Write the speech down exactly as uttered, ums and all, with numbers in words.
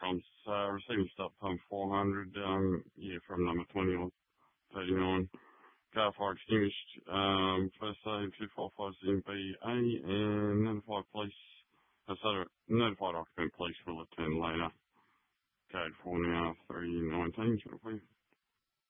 problems. Uh, receiving stop time four hundred, um, yeah, from number twenty or thirty-nine. Car fire extinguished, um, first aid two five five Z B A and notified police, uh, so notified occupant police will attend later. Code four now, three nineteen, shall we?